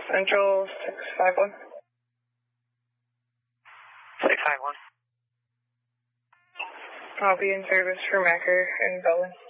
Central 651. 651. I'll be in service for Macker and Bellin.